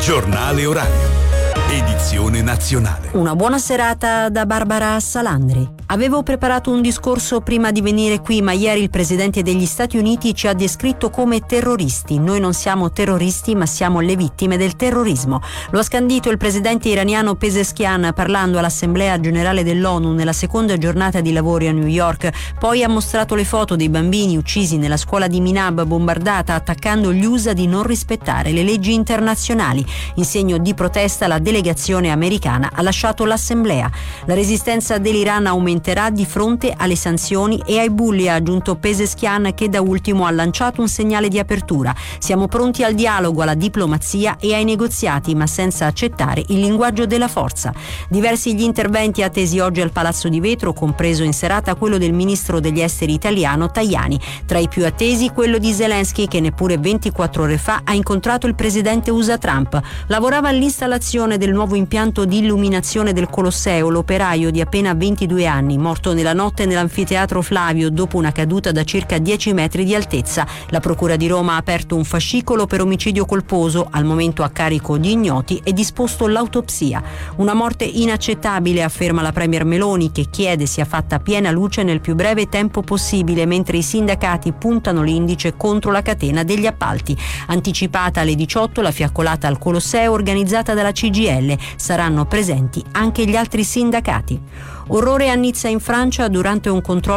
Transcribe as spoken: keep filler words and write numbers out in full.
Giornale orario. Edizione nazionale. Una buona serata da Barbara Salandri. Avevo preparato un discorso prima di venire qui, ma ieri il presidente degli Stati Uniti ci ha descritto come terroristi. Noi non siamo terroristi, ma siamo le vittime del terrorismo. Lo ha scandito il presidente iraniano Pezeshkian parlando all'Assemblea Generale dell'ONU nella seconda giornata di lavori a New York. Poi ha mostrato le foto dei bambini uccisi nella scuola di Minab bombardata, attaccando gli U S A di non rispettare le leggi internazionali. In segno di protesta la delegazione americana ha lasciato l'Assemblea. La resistenza dell'Iran aumenterà di fronte alle sanzioni e ai bulli, ha aggiunto Pezeshkian, che da ultimo ha lanciato un segnale di apertura. Siamo pronti al dialogo, alla diplomazia e ai negoziati, ma senza accettare il linguaggio della forza. Diversi gli interventi attesi oggi al Palazzo di Vetro, compreso in serata quello del ministro degli esteri italiano Tajani. Tra i più attesi quello di Zelensky, che neppure ventiquattro ore fa ha incontrato il presidente U S A Trump. Lavorava all'installazione del nuovo impianto di illuminazione del Colosseo l'operaio di appena ventidue anni, morto nella notte nell'anfiteatro Flavio dopo una caduta da circa dieci metri di altezza. La Procura di Roma ha aperto un fascicolo per omicidio colposo, al momento a carico di ignoti, e disposto l'autopsia. Una morte inaccettabile, afferma la premier Meloni, che chiede sia fatta piena luce nel più breve tempo possibile, mentre i sindacati puntano l'indice contro la catena degli appalti. Anticipata alle diciotto la fiaccolata al Colosseo organizzata dalla C G I L. Saranno presenti anche gli altri sindacati. Orrore a Nizza in Francia durante un controllo